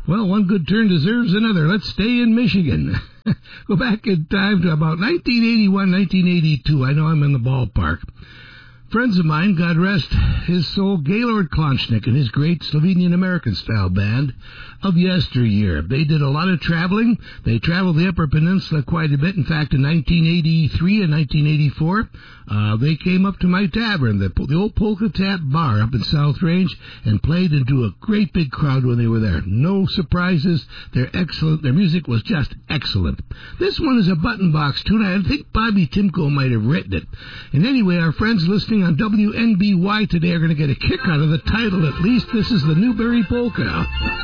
Well, one good turn deserves another. Let's stay in Michigan. Go back in time to about 1981, 1982. I know I'm in the ballpark. Friends of mine, God rest his soul, Gaylord Klonchnik and his great Slovenian-American-style band of yesteryear. They did a lot of traveling. They traveled the Upper Peninsula quite a bit. In fact, in 1983 and 1984, they came up to my tavern, the old Polka Tap Bar up in South Range, and played into a great big crowd when they were there. No surprises. They're excellent. Their music was just excellent. This one is a button box tune. I think Bobby Timko might have written it. And anyway, our friends listening on WNBY today are going to get a kick out of the title at least. This is the Newberry Polka.